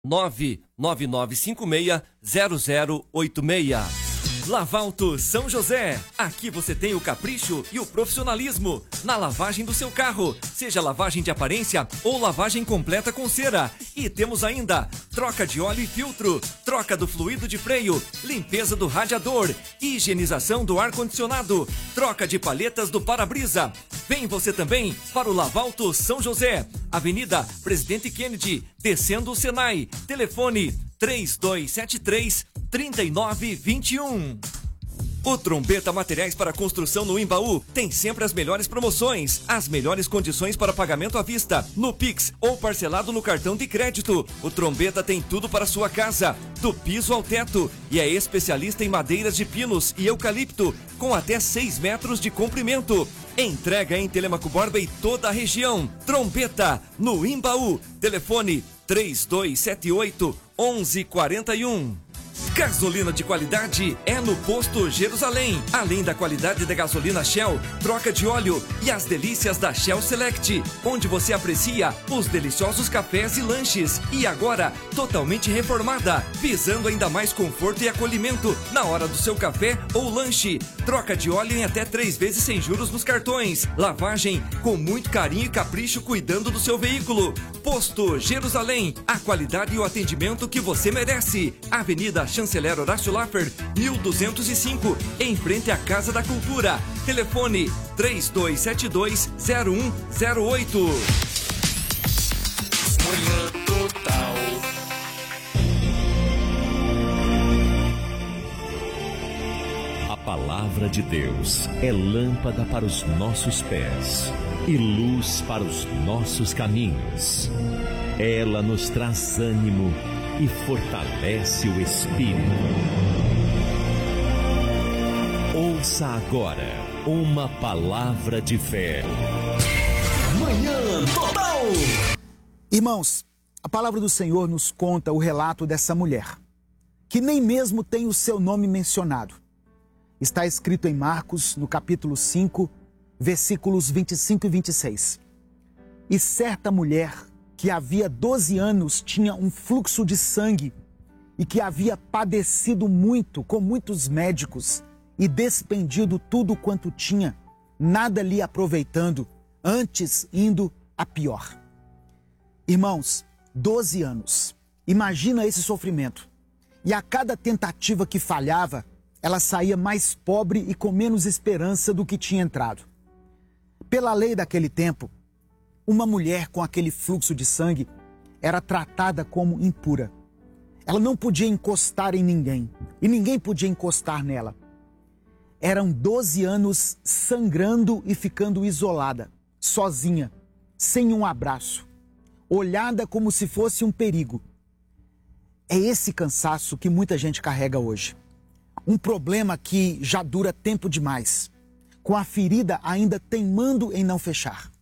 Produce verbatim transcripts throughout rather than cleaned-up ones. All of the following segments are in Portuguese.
nove nove nove cinco seis zero zero oito seis. Lavalto São José. Aqui você tem o capricho e o profissionalismo na lavagem do seu carro, seja lavagem de aparência ou lavagem completa com cera. E temos ainda troca de óleo e filtro, troca do fluido de freio, limpeza do radiador, higienização do ar-condicionado, troca de palhetas do para-brisa. Vem você também para o Lavalto São José, Avenida Presidente Kennedy, descendo o Senai. Telefone três dois sete três, três nove dois um. O Trombeta Materiais para Construção no Imbaú tem sempre as melhores promoções, as melhores condições para pagamento à vista, no Pix ou parcelado no cartão de crédito. O Trombeta tem tudo para sua casa, do piso ao teto, e é especialista em madeiras de pinos e eucalipto, com até seis metros de comprimento. Entrega em Telemaco Borba e toda a região. Trombeta, no Imbaú. Telefone três dois sete oito, um um quatro um. Gasolina de qualidade é no Posto Jerusalém. Além da qualidade da gasolina Shell, troca de óleo e as delícias da Shell Select, onde você aprecia os deliciosos cafés e lanches. E agora, totalmente reformada, visando ainda mais conforto e acolhimento na hora do seu café ou lanche. Troca de óleo em até três vezes sem juros nos cartões. Lavagem com muito carinho e capricho, cuidando do seu veículo. Posto Jerusalém, a qualidade e o atendimento que você merece. Avenida Chanceler Horácio Laffer, mil duzentos e cinco, em frente à Casa da Cultura. Telefone três dois sete dois, zero um zero oito. Manhã Total. A palavra de Deus é lâmpada para os nossos pés e luz para os nossos caminhos. Ela nos traz ânimo e fortalece o espírito. Ouça agora uma palavra de fé. Manhã Total. Irmãos, a palavra do Senhor nos conta o relato dessa mulher, que nem mesmo tem o seu nome mencionado. Está escrito em Marcos, no capítulo cinco, versículos vinte e cinco e vinte e seis. E certa mulher, que havia doze anos tinha um fluxo de sangue e que havia padecido muito com muitos médicos e despendido tudo quanto tinha, nada lhe aproveitando, antes indo a pior. Irmãos, doze anos, imagina esse sofrimento. E a cada tentativa que falhava, ela saía mais pobre e com menos esperança do que tinha entrado. Pela lei daquele tempo, uma mulher com aquele fluxo de sangue era tratada como impura. Ela não podia encostar em ninguém e ninguém podia encostar nela. Eram doze anos sangrando e ficando isolada, sozinha, sem um abraço, olhada como se fosse um perigo. É esse cansaço que muita gente carrega hoje. Um problema que já dura tempo demais, com a ferida ainda teimando em não fechar.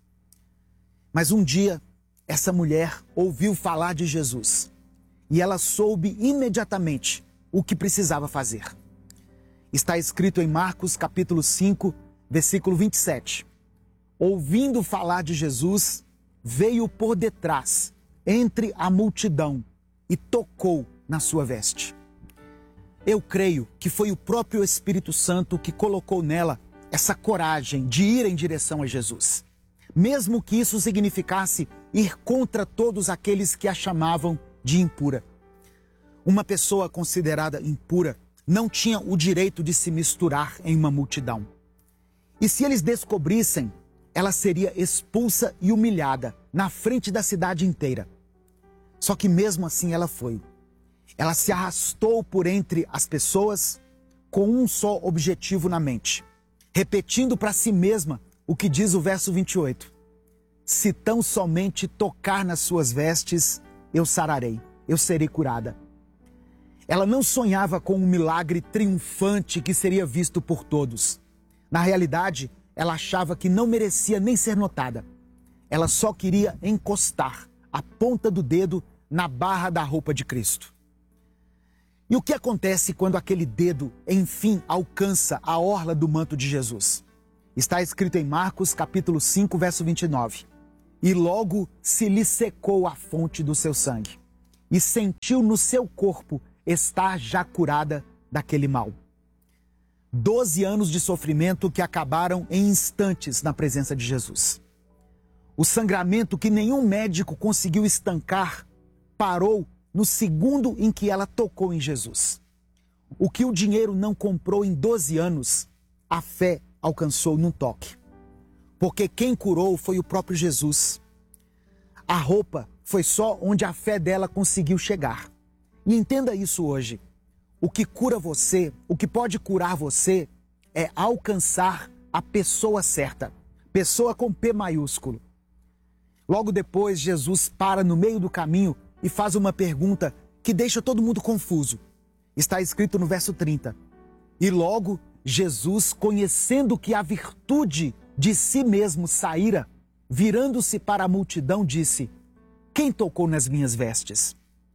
Mas um dia, essa mulher ouviu falar de Jesus e ela soube imediatamente o que precisava fazer. Está escrito em Marcos capítulo cinco, versículo vinte e sete. Ouvindo falar de Jesus, veio por detrás, entre a multidão, e tocou na sua veste. Eu creio que foi o próprio Espírito Santo que colocou nela essa coragem de ir em direção a Jesus. Mesmo que isso significasse ir contra todos aqueles que a chamavam de impura. Uma pessoa considerada impura não tinha o direito de se misturar em uma multidão. E se eles descobrissem, ela seria expulsa e humilhada na frente da cidade inteira. Só que mesmo assim ela foi. Ela se arrastou por entre as pessoas com um só objetivo na mente, repetindo para si mesma o que diz o verso vinte e oito. Se tão somente tocar nas suas vestes, eu sararei, eu serei curada. Ela não sonhava com um milagre triunfante que seria visto por todos. Na realidade, ela achava que não merecia nem ser notada. Ela só queria encostar a ponta do dedo na barra da roupa de Cristo. E o que acontece quando aquele dedo, enfim, alcança a orla do manto de Jesus? Está escrito em Marcos, capítulo cinco, verso vinte e nove. E logo se lhe secou a fonte do seu sangue. e sentiu no seu corpo estar já curada daquele mal. Doze anos de sofrimento que acabaram em instantes na presença de Jesus. O sangramento que nenhum médico conseguiu estancar parou no segundo em que ela tocou em Jesus. O que o dinheiro não comprou em doze anos, a fé alcançou num toque. Porque quem curou foi o próprio Jesus. A roupa foi só onde a fé dela conseguiu chegar. E entenda isso hoje. O que cura você, o que pode curar você, é alcançar a pessoa certa. Pessoa com P maiúsculo. Logo depois, Jesus para no meio do caminho e faz uma pergunta que deixa todo mundo confuso. Está escrito no verso trinta. E logo, Jesus, conhecendo que a virtude de si mesmo saíra, virando-se para a multidão, disse: quem tocou nas minhas vestes?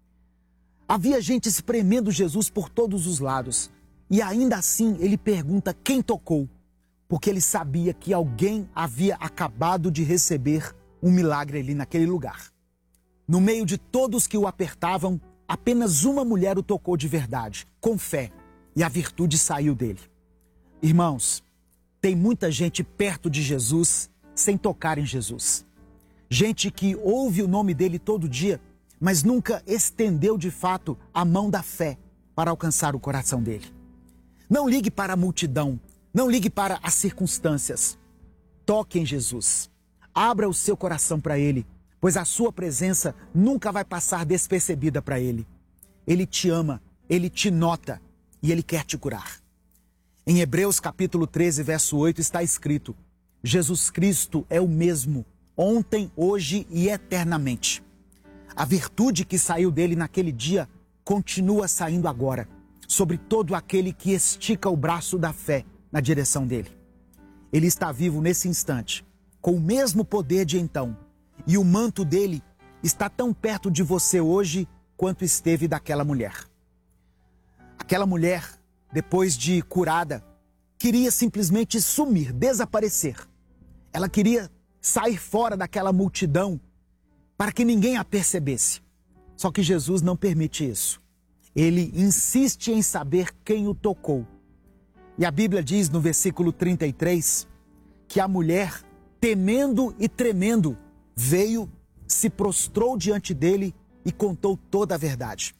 Havia gente espremendo Jesus por todos os lados. E ainda assim ele pergunta quem tocou, porque ele sabia que alguém havia acabado de receber um milagre ali naquele lugar. No meio de todos que o apertavam, apenas uma mulher o tocou de verdade, com fé, e a virtude saiu dele. Irmãos, tem muita gente perto de Jesus sem tocar em Jesus. Gente que ouve o nome dele todo dia, mas nunca estendeu de fato a mão da fé para alcançar o coração dele. Não ligue para a multidão, não ligue para as circunstâncias. Toque em Jesus. Abra o seu coração para ele, pois a sua presença nunca vai passar despercebida para ele. Ele te ama, ele te nota e ele quer te curar. Em Hebreus capítulo treze, verso oito está escrito: Jesus Cristo é o mesmo, ontem, hoje e eternamente. A virtude que saiu dele naquele dia continua saindo agora, sobre todo aquele que estica o braço da fé na direção dele. Ele está vivo nesse instante, com o mesmo poder de então, e o manto dele está tão perto de você hoje quanto esteve daquela mulher. Aquela mulher, depois de curada, queria simplesmente sumir, desaparecer. Ela queria sair fora daquela multidão para que ninguém a percebesse. Só que Jesus não permite isso. Ele insiste em saber quem o tocou. E a Bíblia diz no versículo trinta e três que a mulher, temendo e tremendo, veio, se prostrou diante dele e contou toda a verdade.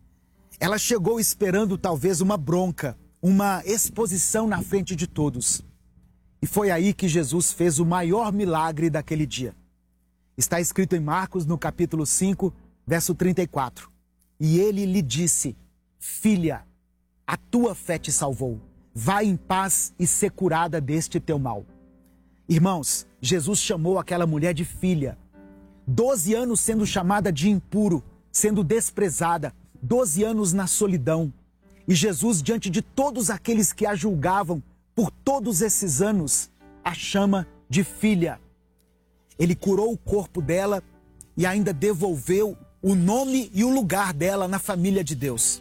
Ela chegou esperando talvez uma bronca, uma exposição na frente de todos. E foi aí que Jesus fez o maior milagre daquele dia. Está escrito em Marcos, no capítulo cinco, verso trinta e quatro. E ele lhe disse: filha, a tua fé te salvou. Vai em paz e ser curada deste teu mal. Irmãos, Jesus chamou aquela mulher de filha. Doze anos sendo chamada de impuro, sendo desprezada. Doze anos na solidão. E Jesus, diante de todos aqueles que a julgavam por todos esses anos, a chama de filha. Ele curou o corpo dela e ainda devolveu o nome e o lugar dela na família de Deus.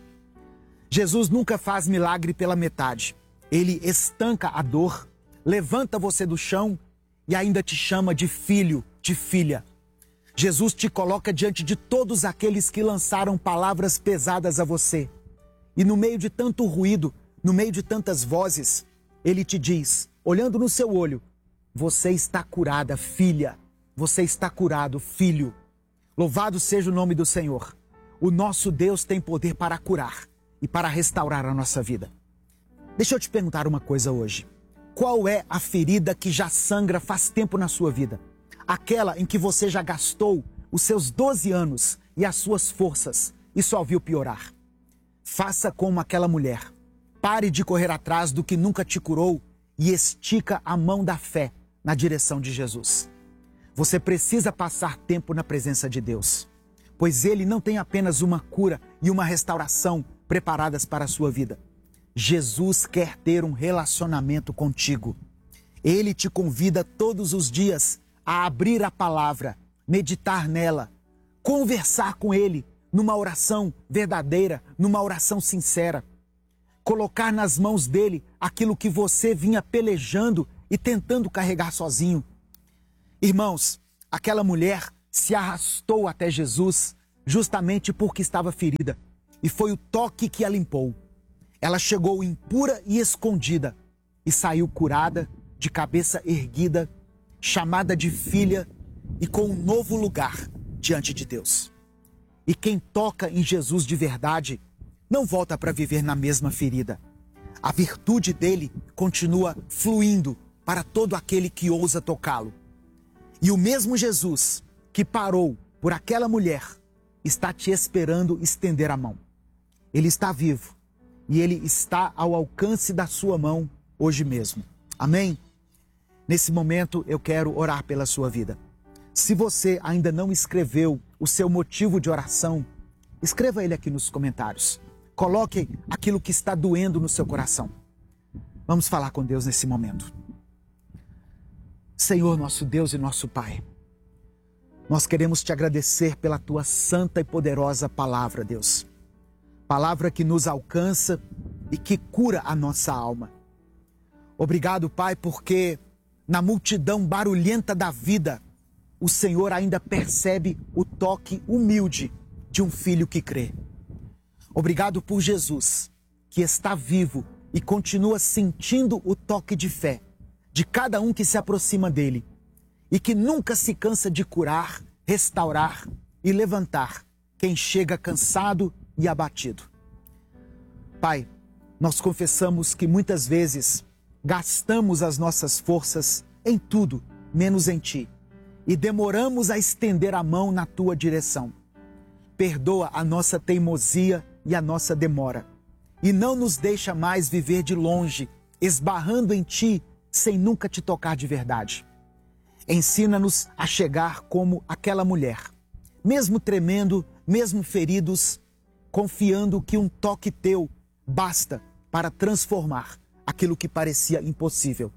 Jesus nunca faz milagre pela metade. Ele estanca a dor, levanta você do chão e ainda te chama de filho, de filha. Jesus te coloca diante de todos aqueles que lançaram palavras pesadas a você. E no meio de tanto ruído, no meio de tantas vozes, ele te diz, olhando no seu olho: você está curada, filha. Você está curado, filho. Louvado seja o nome do Senhor. O nosso Deus tem poder para curar e para restaurar a nossa vida. Deixa eu te perguntar uma coisa hoje. Qual é a ferida que já sangra faz tempo na sua vida? Aquela em que você já gastou os seus doze anos e as suas forças e só viu piorar. Faça como aquela mulher. Pare de correr atrás do que nunca te curou e estica a mão da fé na direção de Jesus. Você precisa passar tempo na presença de Deus, pois Ele não tem apenas uma cura e uma restauração preparadas para a sua vida. Jesus quer ter um relacionamento contigo. Ele te convida todos os dias a abrir a palavra, meditar nela, conversar com Ele numa oração verdadeira, numa oração sincera. Colocar nas mãos dele aquilo que você vinha pelejando e tentando carregar sozinho. Irmãos, aquela mulher se arrastou até Jesus, justamente porque estava ferida, e foi o toque que a limpou. Ela chegou impura e escondida e saiu curada, de cabeça erguida, chamada de filha e com um novo lugar diante de Deus. E quem toca em Jesus de verdade não volta para viver na mesma ferida. A virtude dele continua fluindo para todo aquele que ousa tocá-lo. E o mesmo Jesus que parou por aquela mulher está te esperando estender a mão. Ele está vivo e ele está ao alcance da sua mão hoje mesmo. Amém? Nesse momento eu quero orar pela sua vida. Se você ainda não escreveu o seu motivo de oração, escreva ele aqui nos comentários. Coloque aquilo que está doendo no seu coração. Vamos falar com Deus nesse momento. Senhor, nosso Deus e nosso Pai, nós queremos te agradecer pela tua santa e poderosa palavra, Deus. Palavra que nos alcança e que cura a nossa alma. Obrigado, Pai, porque na multidão barulhenta da vida, o Senhor ainda percebe o toque humilde de um filho que crê. Obrigado por Jesus, que está vivo e continua sentindo o toque de fé de cada um que se aproxima dele e que nunca se cansa de curar, restaurar e levantar quem chega cansado e abatido. Pai, nós confessamos que muitas vezes gastamos as nossas forças em tudo, menos em Ti, e demoramos a estender a mão na Tua direção. Perdoa a nossa teimosia e a nossa demora, e não nos deixa mais viver de longe, esbarrando em Ti, sem nunca Te tocar de verdade. Ensina-nos a chegar como aquela mulher, mesmo tremendo, mesmo feridos, confiando que um toque Teu basta para transformar aquilo que parecia impossível.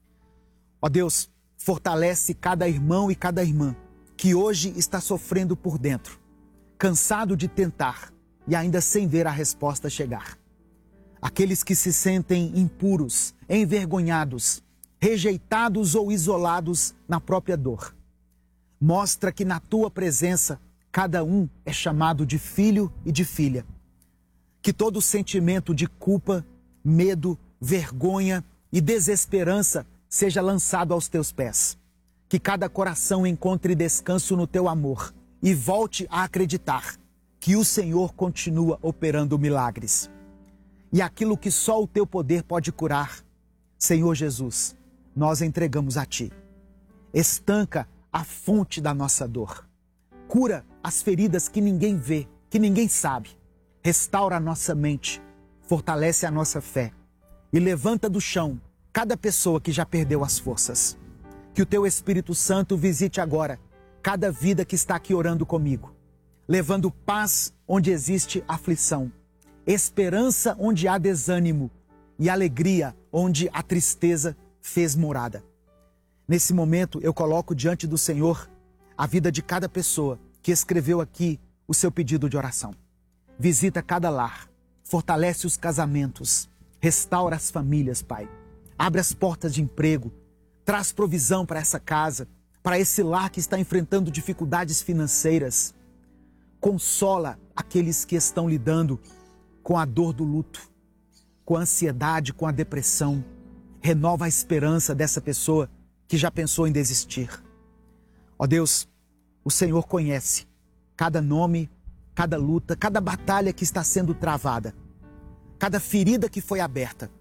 Ó Deus, fortalece cada irmão e cada irmã que hoje está sofrendo por dentro, cansado de tentar e ainda sem ver a resposta chegar. Aqueles que se sentem impuros, envergonhados, rejeitados ou isolados na própria dor. Mostra que na Tua presença cada um é chamado de filho e de filha. Que todo sentimento de culpa, medo, vergonha e desesperança seja lançado aos Teus pés. Que cada coração encontre descanso no Teu amor e volte a acreditar que o Senhor continua operando milagres. E aquilo que só o Teu poder pode curar, Senhor Jesus, nós entregamos a Ti. Estanca a fonte da nossa dor. Cura as feridas que ninguém vê, que ninguém sabe. Restaura a nossa mente, fortalece a nossa fé e levanta do chão cada pessoa que já perdeu as forças. Que o Teu Espírito Santo visite agora cada vida que está aqui orando comigo, levando paz onde existe aflição, esperança onde há desânimo e alegria onde a tristeza fez morada. Nesse momento eu coloco diante do Senhor a vida de cada pessoa que escreveu aqui o seu pedido de oração. Visita cada lar, fortalece os casamentos, restaura as famílias, Pai. Abre as portas de emprego, traz provisão para essa casa, para esse lar que está enfrentando dificuldades financeiras. Consola aqueles que estão lidando com a dor do luto, com a ansiedade, com a depressão. Renova a esperança dessa pessoa que já pensou em desistir. Ó Deus, o Senhor conhece cada nome, cada luta, cada batalha que está sendo travada, cada ferida que foi aberta.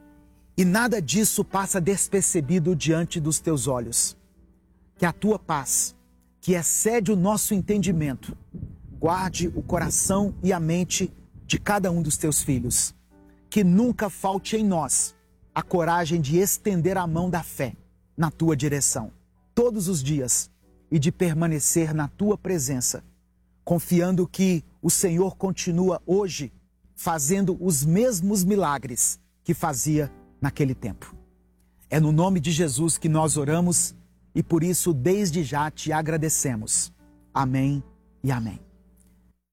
E nada disso passa despercebido diante dos Teus olhos. Que a Tua paz, que excede o nosso entendimento, guarde o coração e a mente de cada um dos Teus filhos. Que nunca falte em nós a coragem de estender a mão da fé na Tua direção, todos os dias, e de permanecer na Tua presença, confiando que o Senhor continua hoje fazendo os mesmos milagres que fazia naquele tempo. É no nome de Jesus que nós oramos e por isso desde já Te agradecemos. Amém e amém.